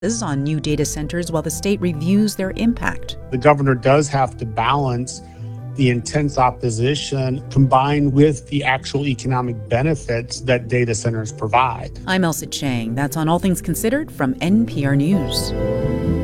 on new data centers while the state reviews their impact. The governor does have to balance the intense opposition combined with the actual economic benefits that data centers provide. I'm Elsa Chang. That's on All Things Considered from NPR News.